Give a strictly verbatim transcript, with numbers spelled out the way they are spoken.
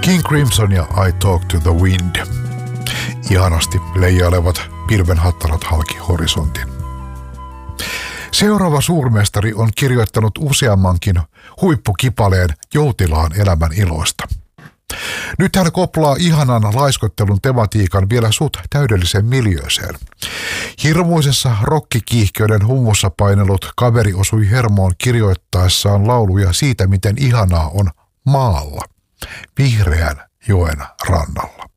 King Crimson ja I Talk to the Wind. Ihanasti leijailevat pilvenhattarat halki horisontin. Seuraava suurmestari on kirjoittanut useammankin huippukipaleen joutilaan elämän iloista. Nyt hän koplaa ihanan laiskottelun tematiikan vielä sut täydelliseen miljööseen. Hirmuisessa rokkikiihkeyden humussa painelut kaveri osui hermoon kirjoittaessaan lauluja siitä, miten ihanaa on maalla, vihreän joen rannalla.